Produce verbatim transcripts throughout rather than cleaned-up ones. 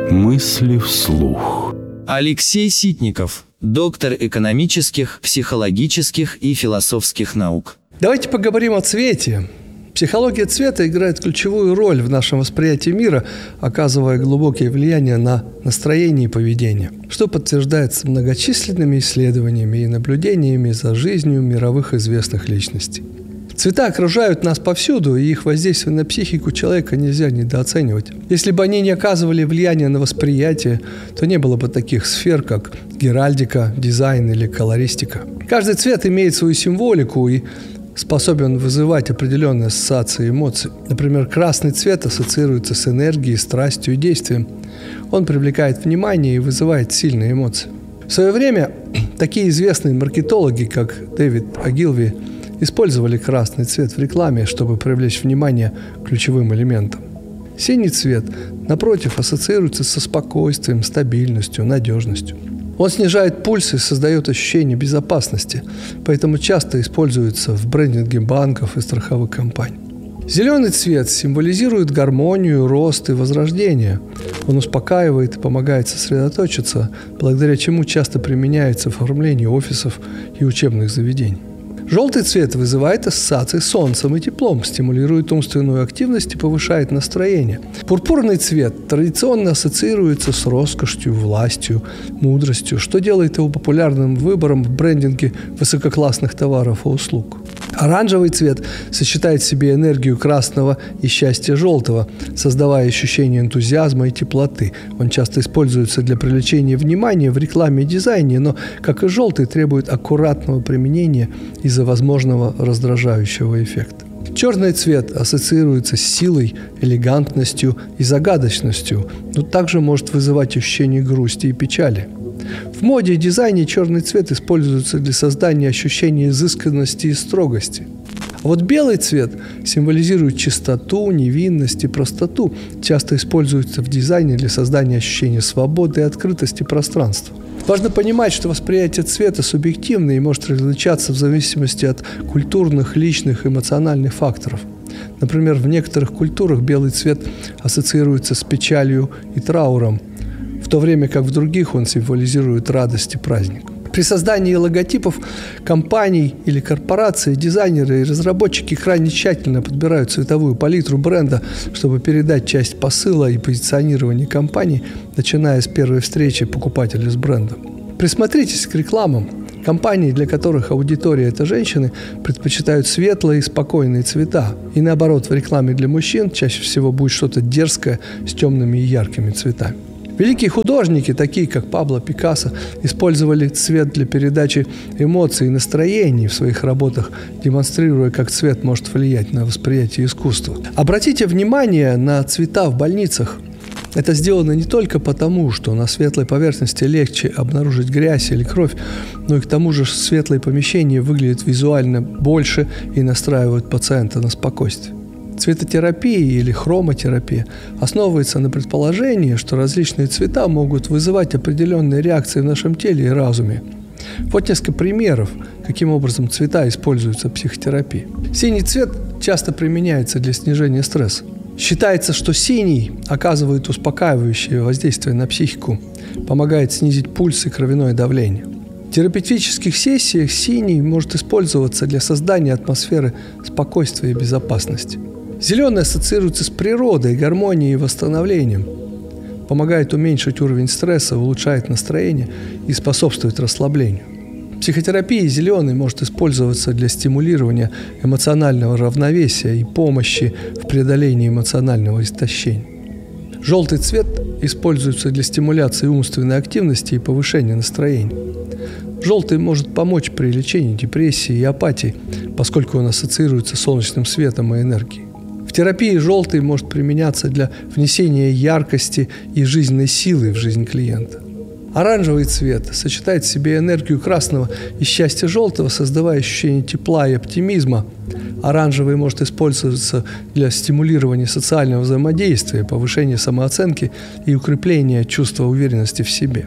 Мысли вслух. Алексей Ситников, доктор экономических, психологических и философских наук. Давайте поговорим о цвете. Психология цвета играет ключевую роль в нашем восприятии мира, оказывая глубокие влияния на настроение и поведение, что подтверждается многочисленными исследованиями и наблюдениями за жизнью мировых известных личностей. Цвета окружают нас повсюду, и их воздействие на психику человека нельзя недооценивать. Если бы они не оказывали влияния на восприятие, то не было бы таких сфер, как геральдика, дизайн или колористика. Каждый цвет имеет свою символику и способен вызывать определенные ассоциации и эмоции. Например, красный цвет ассоциируется с энергией, страстью и действием. Он привлекает внимание и вызывает сильные эмоции. В свое время такие известные маркетологи, как Дэвид Огилви, использовали красный цвет в рекламе, чтобы привлечь внимание к ключевым элементам. Синий цвет, напротив, ассоциируется со спокойствием, стабильностью, надежностью. Он снижает пульс и создает ощущение безопасности, поэтому часто используется в брендинге банков и страховых компаний. Зеленый цвет символизирует гармонию, рост и возрождение. Он успокаивает и помогает сосредоточиться, благодаря чему часто применяется в оформлении офисов и учебных заведений. Желтый цвет вызывает ассоциации с солнцем и теплом, стимулирует умственную активность и повышает настроение. Пурпурный цвет традиционно ассоциируется с роскошью, властью, мудростью, что делает его популярным выбором в брендинге высококлассных товаров и услуг. Оранжевый цвет сочетает в себе энергию красного и счастья желтого, создавая ощущение энтузиазма и теплоты. Он часто используется для привлечения внимания в рекламе и дизайне, но, как и желтый, требует аккуратного применения из-за возможного раздражающего эффекта. Черный цвет ассоциируется с силой, элегантностью и загадочностью, но также может вызывать ощущение грусти и печали. В моде и дизайне черный цвет используется для создания ощущения изысканности и строгости. А вот белый цвет символизирует чистоту, невинность и простоту, часто используется в дизайне для создания ощущения свободы и открытости пространства. Важно понимать, что восприятие цвета субъективно и может различаться в зависимости от культурных, личных, эмоциональных факторов. Например, в некоторых культурах белый цвет ассоциируется с печалью и трауром, в то время как в других он символизирует радость и праздник. При создании логотипов компаний или корпораций дизайнеры и разработчики крайне тщательно подбирают цветовую палитру бренда, чтобы передать часть посыла и позиционирования компании, начиная с первой встречи покупателя с брендом. Присмотритесь к рекламам. Компании, для которых аудитория – это женщины, предпочитают светлые и спокойные цвета. И наоборот, в рекламе для мужчин чаще всего будет что-то дерзкое с темными и яркими цветами. Великие художники, такие как Пабло Пикассо, использовали цвет для передачи эмоций и настроений в своих работах, демонстрируя, как цвет может влиять на восприятие искусства. Обратите внимание на цвета в больницах. Это сделано не только потому, что на светлой поверхности легче обнаружить грязь или кровь, но и к тому же светлые помещения выглядят визуально больше и настраивают пациента на спокойствие. Цветотерапия или хромотерапия основывается на предположении, что различные цвета могут вызывать определенные реакции в нашем теле и разуме. Вот несколько примеров, каким образом цвета используются в психотерапии. Синий цвет часто применяется для снижения стресса. Считается, что синий оказывает успокаивающее воздействие на психику, помогает снизить пульс и кровяное давление. В терапевтических сессиях синий может использоваться для создания атмосферы спокойствия и безопасности. Зеленый ассоциируется с природой, гармонией и восстановлением. Помогает уменьшить уровень стресса, улучшает настроение и способствует расслаблению. В психотерапии зеленый может использоваться для стимулирования эмоционального равновесия и помощи в преодолении эмоционального истощения. Желтый цвет используется для стимуляции умственной активности и повышения настроения. Желтый может помочь при лечении депрессии и апатии, поскольку он ассоциируется с солнечным светом и энергией. В терапии желтый может применяться для внесения яркости и жизненной силы в жизнь клиента. Оранжевый цвет сочетает в себе энергию красного и счастья желтого, создавая ощущение тепла и оптимизма. Оранжевый может использоваться для стимулирования социального взаимодействия, повышения самооценки и укрепления чувства уверенности в себе.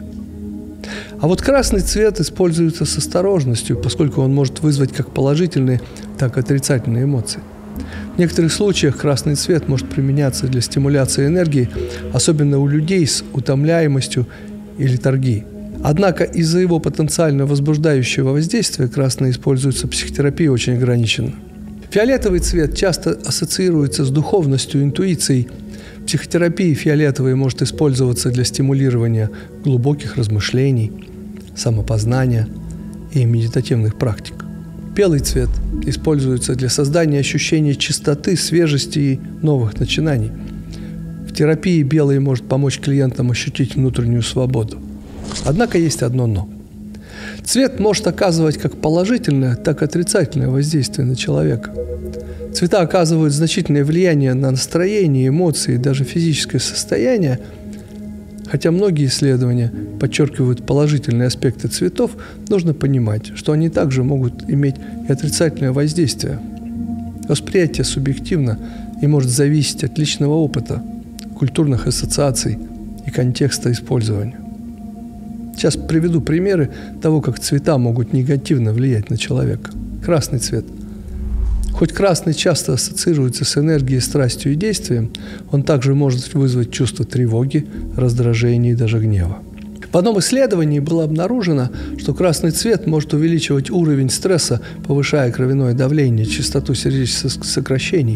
А вот красный цвет используется с осторожностью, поскольку он может вызвать как положительные, так и отрицательные эмоции. В некоторых случаях красный цвет может применяться для стимуляции энергии, особенно у людей с утомляемостью и летаргией. Однако из-за его потенциально возбуждающего воздействия красный используется в психотерапии очень ограниченно. Фиолетовый цвет часто ассоциируется с духовностью, интуицией. В психотерапии фиолетовый может использоваться для стимулирования глубоких размышлений, самопознания и медитативных практик. Белый цвет используется для создания ощущения чистоты, свежести и новых начинаний. В терапии белый может помочь клиентам ощутить внутреннюю свободу. Однако есть одно «но». Цвет может оказывать как положительное, так и отрицательное воздействие на человека. Цвета оказывают значительное влияние на настроение, эмоции и даже физическое состояние. Хотя многие исследования подчеркивают положительные аспекты цветов, нужно понимать, что они также могут иметь и отрицательное воздействие. Восприятие субъективно и может зависеть от личного опыта, культурных ассоциаций и контекста использования. Сейчас приведу примеры того, как цвета могут негативно влиять на человека. Красный цвет. Хоть красный часто ассоциируется с энергией, страстью и действием, он также может вызвать чувство тревоги, раздражения и даже гнева. В одном исследовании было обнаружено, что красный цвет может увеличивать уровень стресса, повышая кровяное давление, частоту сердечных сокращений.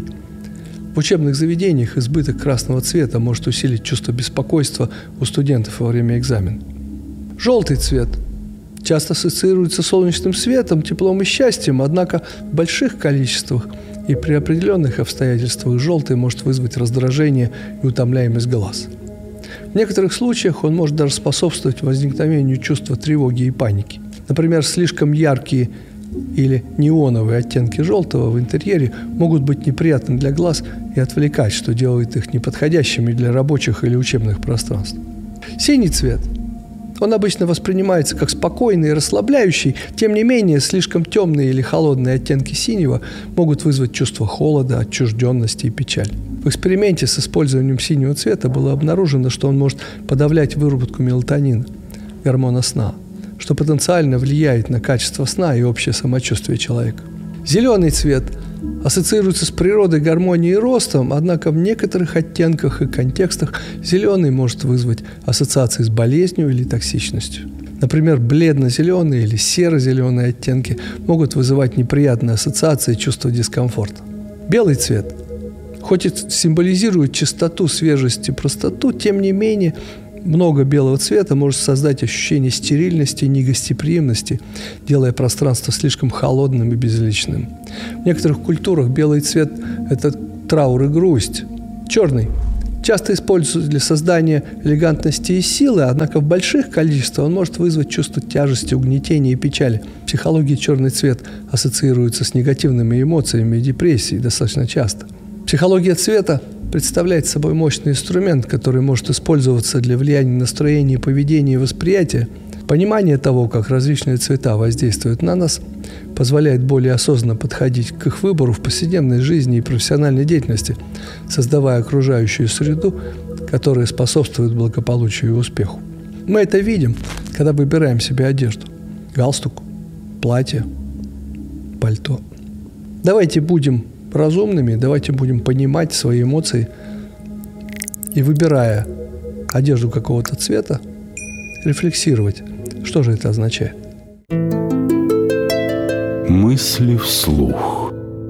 В учебных заведениях избыток красного цвета может усилить чувство беспокойства у студентов во время экзамена. Желтый цвет часто ассоциируется с солнечным светом, теплом и счастьем, однако в больших количествах и при определенных обстоятельствах желтый может вызвать раздражение и утомляемость глаз. В некоторых случаях он может даже способствовать возникновению чувства тревоги и паники. Например, слишком яркие или неоновые оттенки желтого в интерьере могут быть неприятны для глаз и отвлекать, что делает их неподходящими для рабочих или учебных пространств. Синий цвет. Он обычно воспринимается как спокойный и расслабляющий, тем не менее, слишком темные или холодные оттенки синего могут вызвать чувство холода, отчужденности и печаль. В эксперименте с использованием синего цвета было обнаружено, что он может подавлять выработку мелатонина, гормона сна, что потенциально влияет на качество сна и общее самочувствие человека. Зеленый цвет ассоциируется с природой, гармонией и ростом, однако в некоторых оттенках и контекстах зеленый может вызвать ассоциации с болезнью или токсичностью. Например, бледно-зеленые или серо-зеленые оттенки могут вызывать неприятные ассоциации и чувство дискомфорта. Белый цвет, хоть и символизирует чистоту, свежесть и простоту, тем не менее, много белого цвета может создать ощущение стерильности и негостеприимности, делая пространство слишком холодным и безличным. В некоторых культурах белый цвет – это траур и грусть. Черный часто используется для создания элегантности и силы, однако в больших количествах он может вызвать чувство тяжести, угнетения и печали. В психологии черный цвет ассоциируется с негативными эмоциями и депрессией достаточно часто. Психология цвета представляет собой мощный инструмент, который может использоваться для влияния настроения, поведения и восприятия. Понимание того, как различные цвета воздействуют на нас, позволяет более осознанно подходить к их выбору в повседневной жизни и профессиональной деятельности, создавая окружающую среду, которая способствует благополучию и успеху. Мы это видим, когда выбираем себе одежду: галстук, платье, пальто. Давайте будем разумными, давайте будем понимать свои эмоции и, выбирая одежду какого-то цвета, рефлексировать, что же это означает. Мысли вслух.